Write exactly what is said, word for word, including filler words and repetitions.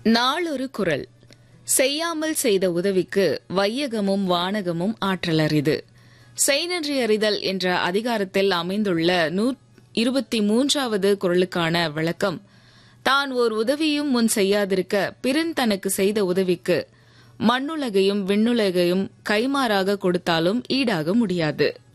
நாளொரு குறள். செய்யாமல் செய்த உதவிக்கு வையகமும் வானகமும் ஆற்றலரிது. செய்நன்றி அறிதல் என்ற அதிகாரத்தில் அமைந்துள்ள இருபத்தி மூன்றாவது குறளுக்கான விளக்கம், தான் ஓர் உதவியும் முன் செய்யாதிருக்க பிறன் தனக்கு செய்த உதவிக்கு மண்ணுலகையும் விண்ணுலகையும் கைமாறாக கொடுத்தாலும் ஈடாக முடியாது.